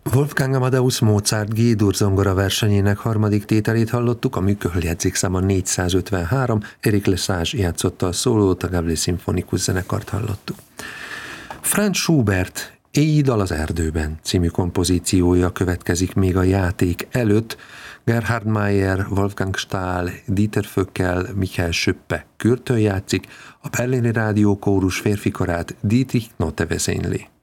Wolfgang Amadeus Mozart G-dur zongora versenyének harmadik tételét hallottuk, a műköhöl jegyzékszáma 453, Eric Lesage játszotta a szólót, a Gablé Szimfonikus zenekart hallottuk. Franz Schubert Éjjel dal az erdőben című kompozíciója következik még a játék előtt. Gerhard Meyer, Wolfgang Stahl, Dieter Föckel, Michael Schöppe Kürtön játszik, a Berlini Rádió Kórus férfikarát Dietrich Notte vezényli.